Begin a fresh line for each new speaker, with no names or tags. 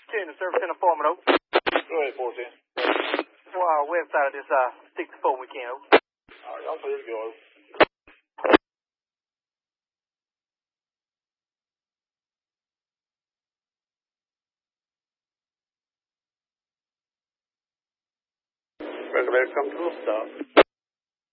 10, the service center foreman, over.
Go ahead, 410.
West side of this 64 weekend, over.
All right, I'll clear to go, over.
Reservation, come to a stop.